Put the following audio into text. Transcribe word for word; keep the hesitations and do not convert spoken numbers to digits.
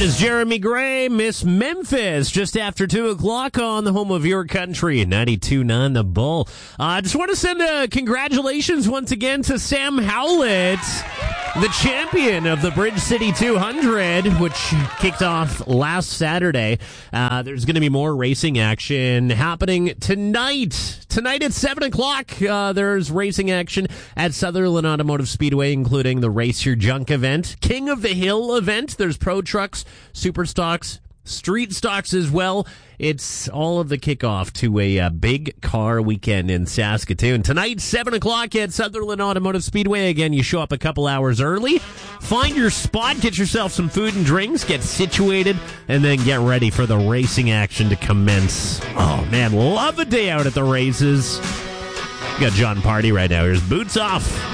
is Jeremy Gray, Miss Memphis, just after two o'clock on the home of your country, ninety-two point nine The Bull. I uh, just want to send a congratulations once again to Sam Howlett, the champion of the Bridge City two hundred, which kicked off last Saturday. Uh, there's going to be more racing action happening tonight. Tonight at seven o'clock, uh, there's racing action at Sutherland Automotive Speedway, including the Race Your Junk event, King of the Hill event. There's Pro Trucks, Super Stocks, Street Stocks as well. It's all of the kickoff to a uh, big car weekend in Saskatoon. Tonight, seven o'clock at Sutherland Automotive Speedway. Again, you show up a couple hours early, find your spot, get yourself some food and drinks, get situated, and then get ready for the racing action to commence. Oh, man, love a day out at the races. We got John Party right now. Here's Boots Off.